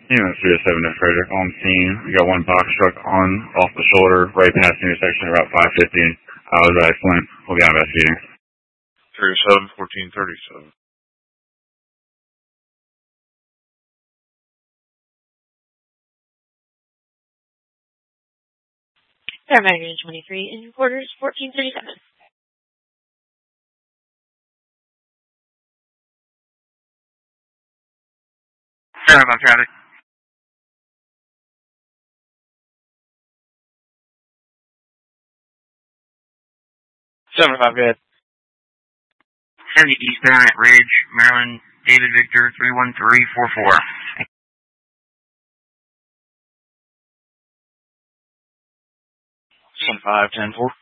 Unit 307 to Frederick on scene. We got one box truck off the shoulder, right past the intersection, about 550. I was excellent. We'll be investigating. 37, 1437. Paramedic 23 in quarters 1437. 7-5 traffic. 7-5, good. 70 eastbound at Ridge, Maryland, David Victor 31344. 5, 10-4.